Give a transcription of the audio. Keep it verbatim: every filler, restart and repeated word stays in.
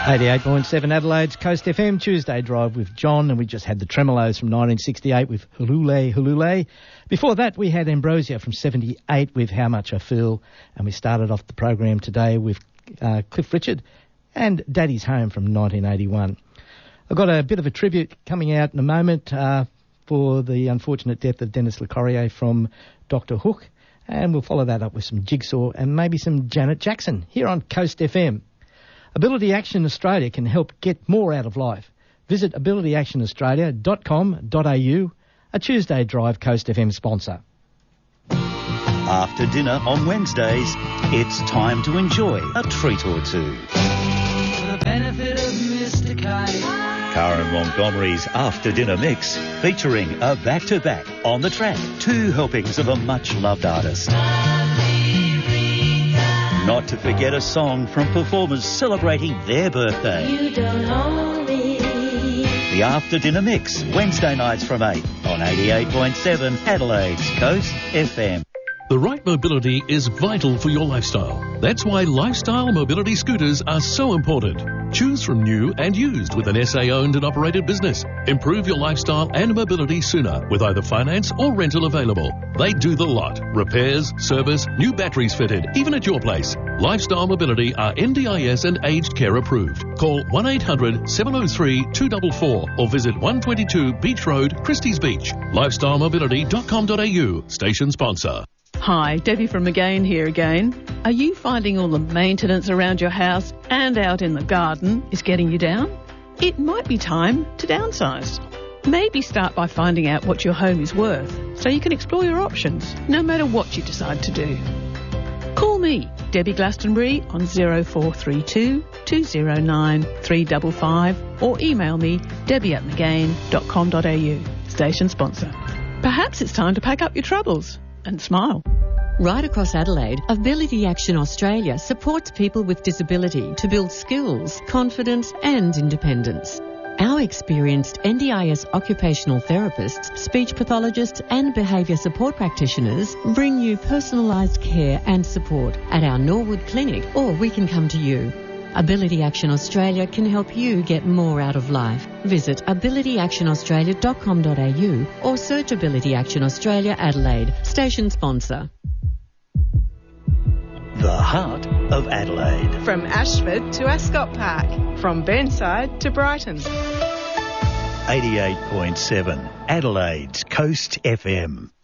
eighty-eight point seven Adelaide's Coast F M, Tuesday Drive with John, and we just had the Tremolos from nineteen sixty-eight with Hulule Hulule. Before that, we had Ambrosia from seventy-eight with How Much I Feel, and we started off the program today with uh, Cliff Richard and Daddy's Home from nineteen eighty-one. I've got a bit of a tribute coming out in a moment uh, for the unfortunate death of Dennis LeCorrier from Doctor Hook, and we'll follow that up with some Jigsaw and maybe some Janet Jackson here on Coast F M. Ability Action Australia can help get more out of life. Visit ability action australia dot com dot a u, a Tuesday Drive Coast F M sponsor. After dinner on Wednesdays, it's time to enjoy a treat or two. For the benefit of Mister Kite. Karen Montgomery's After Dinner Mix, featuring a back-to-back on the track, two helpings of a much-loved artist. Not to forget a song from performers celebrating their birthday. You don't own me. The After Dinner Mix, Wednesday nights from eight on eighty-eight point seven Adelaide's Coast F M. The right mobility is vital for your lifestyle. That's why lifestyle mobility scooters are so important. Choose from new and used with an S A-owned and operated business. Improve your lifestyle and mobility sooner with either finance or rental available. They do the lot. Repairs, service, new batteries fitted, even at your place. Lifestyle Mobility are N D I S and aged care approved. Call one eight hundred seven oh three two four four or visit one twenty-two Beach Road, Christie's Beach. lifestyle mobility dot com dot a u, station sponsor. Hi, Debbie from Again here again. Are you finding all the maintenance around your house and out in the garden is getting you down? It might be time to downsize. Maybe start by finding out what your home is worth so you can explore your options, no matter what you decide to do. Call me, Debbie Glastonbury, on oh four three two, two oh nine, three five five or email me, debbie at mcgain dot com dot a u, station sponsor. Perhaps it's time to pack up your troubles and smile. Right across Adelaide, Ability Action Australia supports people with disability to build skills, confidence and independence. Our experienced N D I S occupational therapists, speech pathologists and behaviour support practitioners bring you personalised care and support at our Norwood Clinic, or we can come to you. Ability Action Australia can help you get more out of life. Visit ability action australia dot com dot a u or search Ability Action Australia Adelaide, station sponsor. The heart of Adelaide. From Ashford to Ascot Park. From Burnside to Brighton. eighty-eight point seven Adelaide's Coast F M.